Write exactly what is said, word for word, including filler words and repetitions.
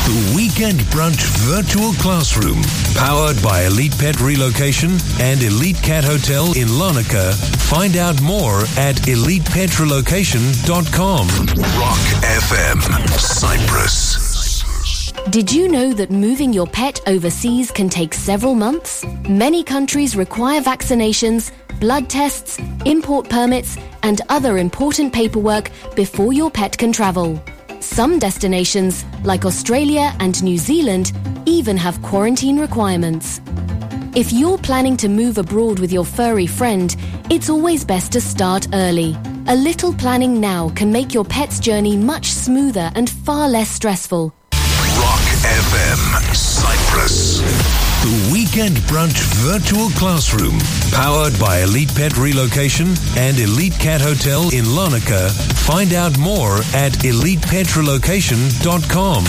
The Weekend Brunch Virtual Classroom, powered by Elite Pet Relocation and Elite Cat Hotel in Larnaca. Find out more at elite pet relocation dot com. Rock F M, Cyprus. Did you know that moving your pet overseas can take several months? Many countries require vaccinations, blood tests, import permits, and other important paperwork before your pet can travel. Some destinations, like Australia and New Zealand, even have quarantine requirements. If you're planning to move abroad with your furry friend, it's always best to start early. A little planning now can make your pet's journey much smoother and far less stressful. Rock F M, Cyprus. The Weekend Brunch Virtual Classroom, powered by Elite Pet Relocation and Elite Cat Hotel in Larnaca. Find out more at elite pet relocation dot com.